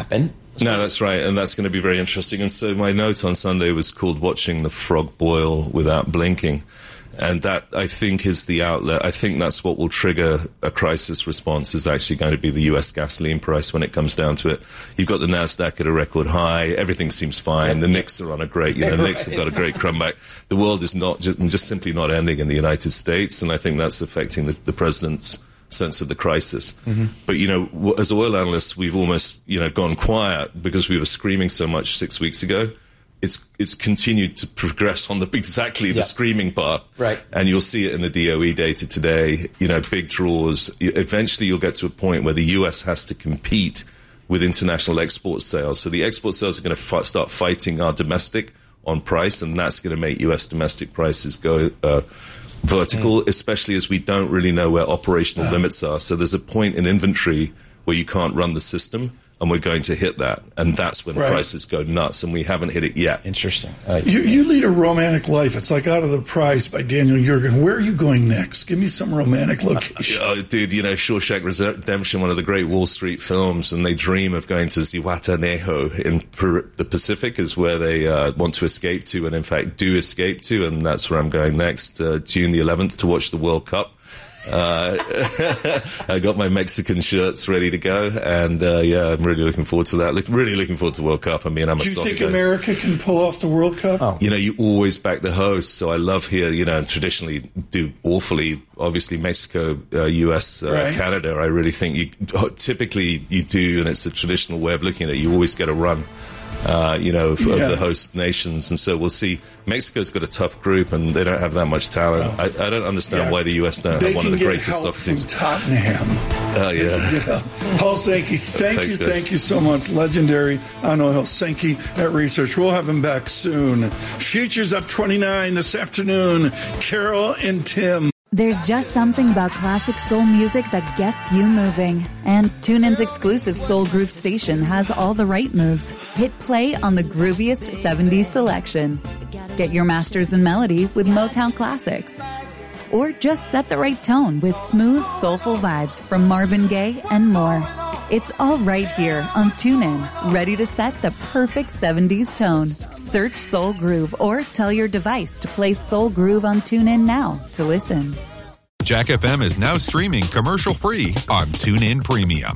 happen. No, that's right, and that's going to be very interesting. And so my note on Sunday was called Watching the Frog Boil Without Blinking. And that, I think, is the outlet. I think that's what will trigger a crisis response, is actually going to be the U.S. gasoline price when it comes down to it. You've got the NASDAQ at a record high. Everything seems fine. The Knicks are on a great, Knicks have got a great comeback. The world is not just simply not ending in the United States, and I think that's affecting the president's sense of the crisis. Mm-hmm. But, as oil analysts, we've almost, gone quiet because we were screaming so much 6 weeks ago. It's continued to progress on the screaming path. Right. And you'll see it in the DOE data today, big draws. Eventually you'll get to a point where the US has to compete with international export sales. So the export sales are going to start fighting our domestic on price, and that's going to make US domestic prices go vertical, especially as we don't really know where operational limits are. So there's a point in inventory where you can't run the system, and we're going to hit that. And that's when prices go nuts, and we haven't hit it yet. Interesting. You lead a romantic life. It's like Out of the Prize by Daniel Jurgen. Where are you going next? Give me some romantic location. Dude, Shawshank Redemption, one of the great Wall Street films, and they dream of going to Zihuatanejo in the Pacific is where they want to escape to, and in fact do escape to, and that's where I'm going next, June the 11th, to watch the World Cup. I got my Mexican shirts ready to go, and I'm really looking forward to that. Really looking forward to the World Cup. I mean, I'm a soccer guy. Do you think America can pull off the World Cup? Oh. You always back the host, so I love here, and traditionally do awfully, obviously Mexico, US, Canada. I really think typically you do, and it's a traditional way of looking at it. You always get a run. Of the host nations. And so we'll see. Mexico's got a tough group, and they don't have that much talent. I don't understand why the U.S. don't have one of the greatest soccer teams. Tottenham. Oh, yeah. Paul Sankey, thank you so much. Legendary on oil. Sankey at Research. We'll have him back soon. Futures up 29 this afternoon. Carol and Tim. There's just something about classic soul music that gets you moving. And TuneIn's exclusive Soul Groove station has all the right moves. Hit play on the grooviest 70s selection. Get your masters in melody with Motown classics. Or just set the right tone with smooth, soulful vibes from Marvin Gaye and more. It's all right here on TuneIn, ready to set the perfect 70s tone. Search Soul Groove or tell your device to play Soul Groove on TuneIn now to listen. Jack FM is now streaming commercial-free on TuneIn Premium.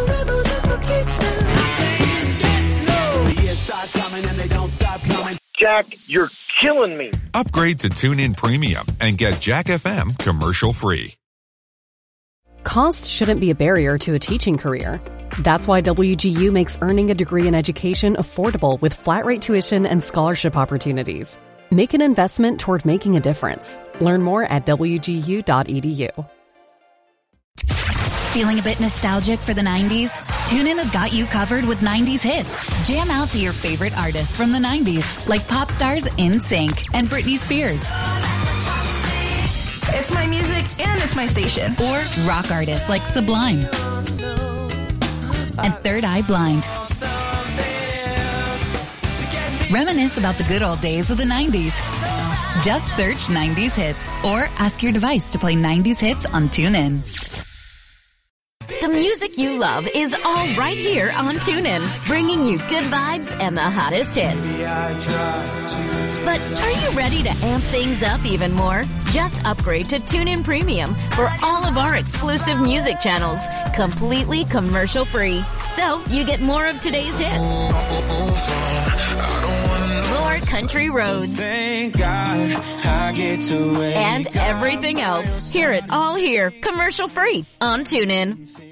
Jack, you're killing me. Upgrade to TuneIn Premium and get Jack FM commercial-free. Cost shouldn't be a barrier to a teaching career. That's why WGU makes earning a degree in education affordable with flat-rate tuition and scholarship opportunities. Make an investment toward making a difference. Learn more at wgu.edu. Feeling a bit nostalgic for the 90s? TuneIn has got you covered with 90s hits. Jam out to your favorite artists from the 90s, like pop stars NSYNC and Britney Spears. It's my music and it's my station. Or rock artists like Sublime and Third Eye Blind. Reminisce about the good old days of the 90s. Just search 90s hits or ask your device to play 90s hits on TuneIn. The music you love is all right here on TuneIn, bringing you good vibes and the hottest hits. But are you ready to amp things up even more? Just upgrade to TuneIn Premium for all of our exclusive music channels, completely commercial-free. So you get more of today's hits, more country roads, thank God I get to and everything else. Hear it all here, commercial-free on TuneIn.